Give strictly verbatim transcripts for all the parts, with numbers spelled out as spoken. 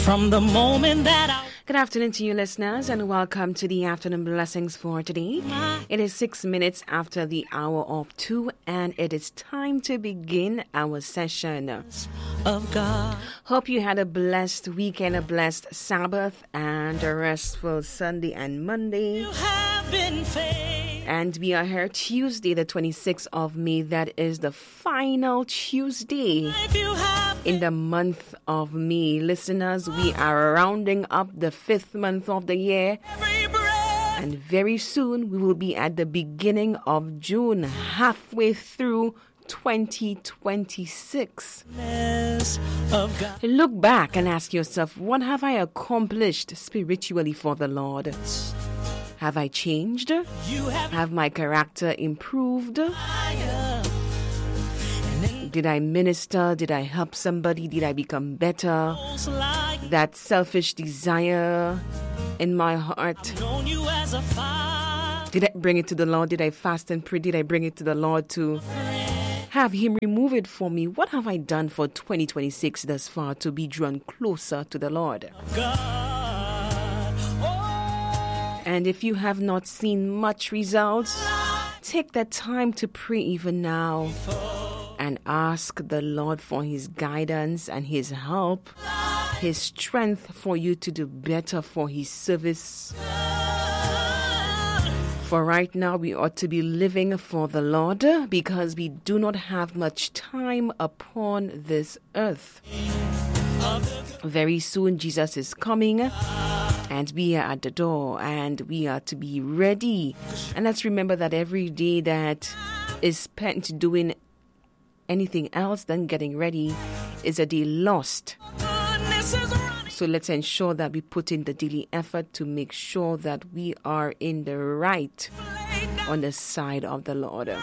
From the moment that I... Good afternoon to you listeners and welcome to the Afternoon Blessings for today. It is six minutes after the hour of two and it is time to begin our session. Of God. Hope you had a blessed weekend, a blessed Sabbath and a restful Sunday and Monday. You have been faithful. And we are here Tuesday, the twenty-sixth of May. That is the final Tuesday in the month of May. Listeners, we are rounding up the fifth month of the year. And very soon we will be at the beginning of June, halfway through twenty twenty-six. Look back and ask yourself, what have I accomplished spiritually for the Lord? Have I changed? Have my character improved? Did I minister? Did I help somebody? Did I become better? That selfish desire in my heart, did I bring it to the Lord? Did I fast and pray? Did I bring it to the Lord to have Him remove it for me? What have I done for twenty twenty-six thus far to be drawn closer to the Lord? And if you have not seen much results, take that time to pray even now and ask the Lord for His guidance and His help, His strength for you to do better for His service. For right now, we ought to be living for the Lord because we do not have much time upon this earth. Very soon, Jesus is coming. And we are at the door and we are to be ready. And let's remember that every day that is spent doing anything else than getting ready is a day lost. So let's ensure that we put in the daily effort to make sure that we are in the right on the side of the Lord.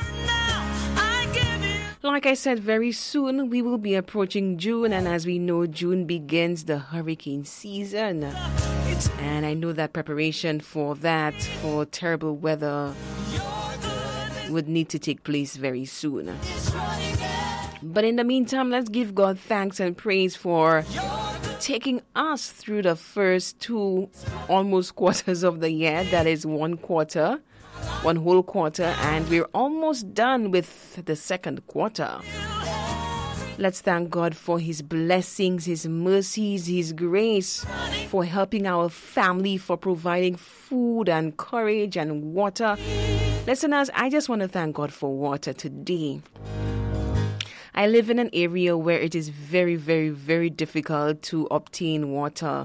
Like I said, very soon we will be approaching June, and as we know, June begins the hurricane season. And I know that preparation for that, for terrible weather, would need to take place very soon. But in the meantime, let's give God thanks and praise for taking us through the first two almost quarters of the year. That is one quarter, one whole quarter, and we're almost done with the second quarter. Let's thank God for His blessings, His mercies, His grace, for helping our family, for providing food and courage and water. Listeners, I just want to thank God for water today. I live in an area where it is very, very, very difficult to obtain water.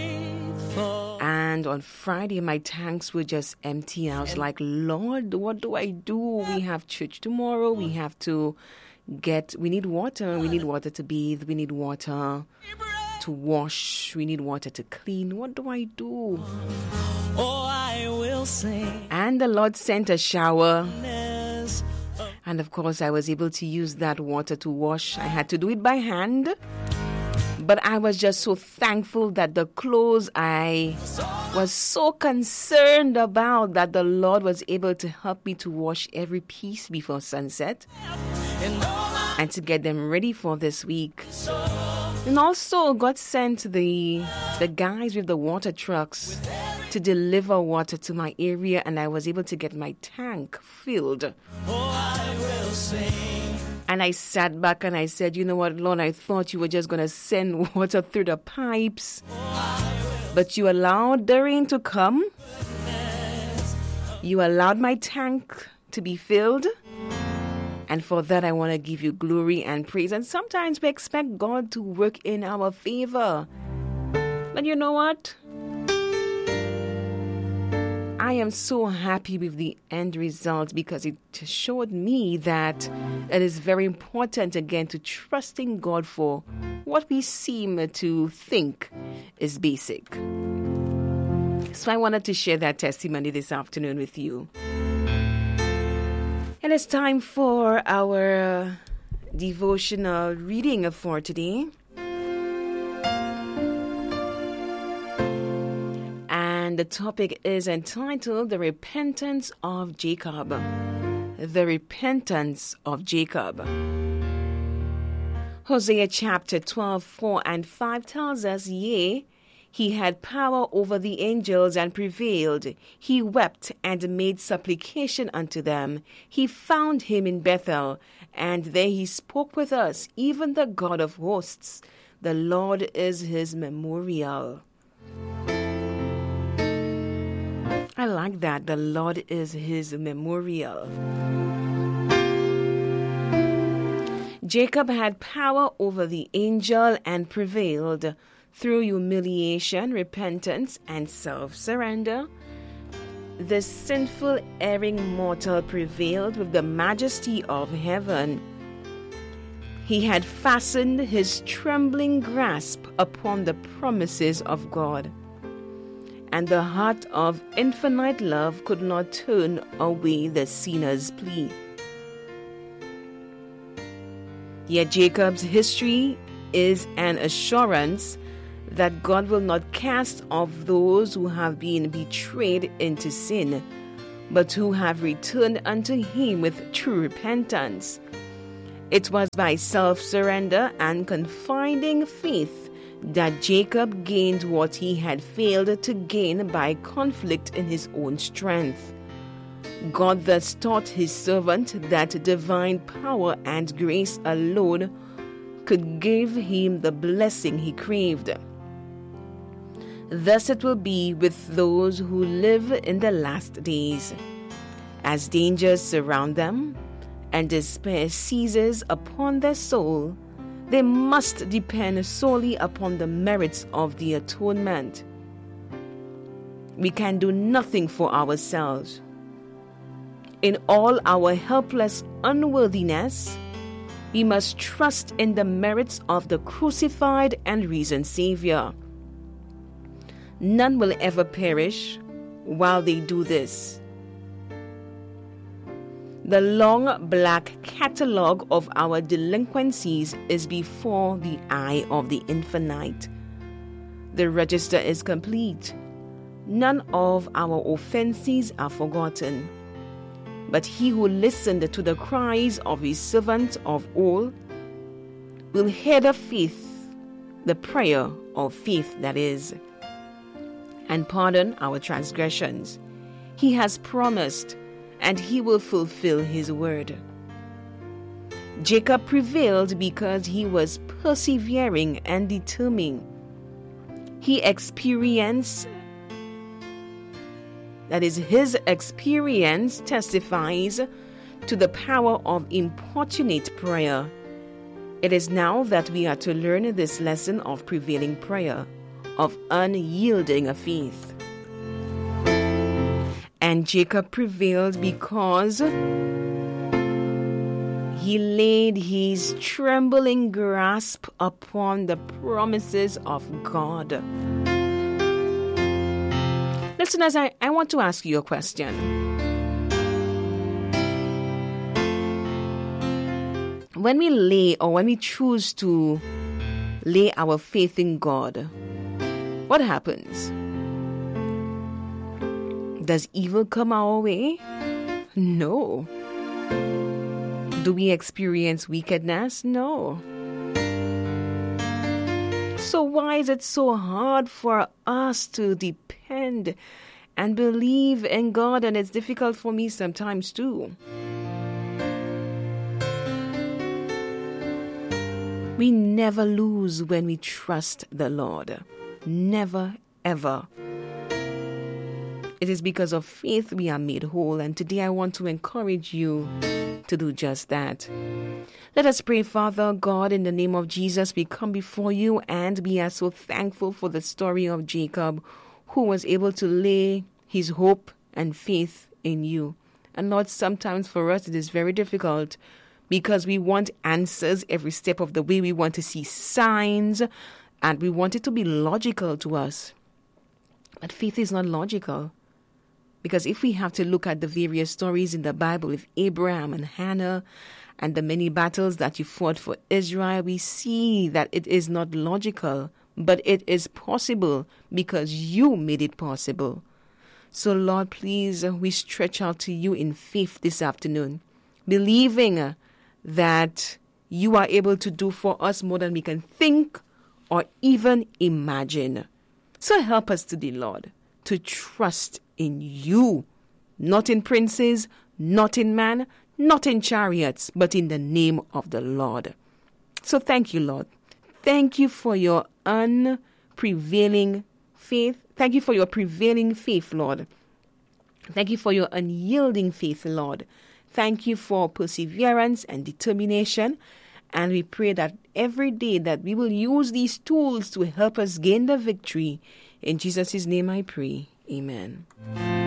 And on Friday, my tanks were just empty. I was like, Lord, what do I do? We have church tomorrow. We have to get, we need water. We need water to bathe. We need water to wash. We need water to clean. What do I do? Oh, I will sing. And the Lord sent a shower. And of course, I was able to use that water to wash. I had to do it by hand. But I was just so thankful that the clothes I was so concerned about, that the Lord was able to help me to wash every piece before sunset and to get them ready for this week. And also, God sent the the guys with the water trucks to deliver water to my area, and I was able to get my tank filled. And I sat back and I said, you know what, Lord, I thought you were just going to send water through the pipes. But you allowed the rain to come. You allowed my tank to be filled. And for that, I want to give you glory and praise. And sometimes we expect God to work in our favor. But you know what? I am so happy with the end result because it showed me that it is very important, again, to trusting God for what we seem to think is basic. So I wanted to share that testimony this afternoon with you. And it's time for our devotional reading for today. And the topic is entitled The Repentance of Jacob. The Repentance of Jacob. Hosea chapter twelve, four and five tells us, yea, he had power over the angels and prevailed. He wept and made supplication unto them. He found him in Bethel, and there he spoke with us, even the God of hosts. The Lord is his memorial. I like that. The Lord is his memorial. Jacob had power over the angel and prevailed. Through humiliation, repentance, and self-surrender, the sinful, erring mortal prevailed with the majesty of heaven. He had fastened his trembling grasp upon the promises of God, and the heart of infinite love could not turn away the sinner's plea. Yet Jacob's history is an assurance that God will not cast off those who have been betrayed into sin, but who have returned unto him with true repentance. It was by self-surrender and confiding faith that Jacob gained what he had failed to gain by conflict in his own strength. God thus taught his servant that divine power and grace alone could give him the blessing he craved. Thus it will be with those who live in the last days. As dangers surround them and despair seizes upon their soul, they must depend solely upon the merits of the atonement. We can do nothing for ourselves. In all our helpless unworthiness, we must trust in the merits of the crucified and risen Savior. None will ever perish while they do this. The long black catalogue of our delinquencies is before the eye of the Infinite. The register is complete. None of our offenses are forgotten. But he who listened to the cries of his servant of old will hear the faith, the prayer of faith that is, and pardon our transgressions. He has promised, and he will fulfill his word. Jacob prevailed because he was persevering and determined. He experienced, that is, his experience testifies to the power of importunate prayer. It is now that we are to learn this lesson of prevailing prayer, of unyielding faith. And Jacob prevailed because he laid his trembling grasp upon the promises of God. Listeners, I, I want to ask you a question. When we lay or when we choose to lay our faith in God, what happens? Does evil come our way? No. Do we experience wickedness? No. So why is it so hard for us to depend and believe in God? And it's difficult for me sometimes too. We never lose when we trust the Lord. Never, ever. It is because of faith we are made whole, and today I want to encourage you to do just that. Let us pray. Father God, in the name of Jesus, we come before you, and we are so thankful for the story of Jacob, who was able to lay his hope and faith in you. And Lord, sometimes for us it is very difficult because we want answers every step of the way. We want to see signs, and we want it to be logical to us. But faith is not logical. Because if we have to look at the various stories in the Bible with Abraham and Hannah and the many battles that you fought for Israel, we see that it is not logical, but it is possible because you made it possible. So Lord, please, we stretch out to you in faith this afternoon, believing that you are able to do for us more than we can think or even imagine. So help us today, Lord, to trust in you, not in princes, not in man, not in chariots, but in the name of the Lord. So thank you, Lord. Thank you for your unprevailing faith. Thank you for your prevailing faith, Lord. Thank you for your unyielding faith, Lord. Thank you for perseverance and determination. And we pray that every day that we will use these tools to help us gain the victory. In Jesus' name I pray. Amen.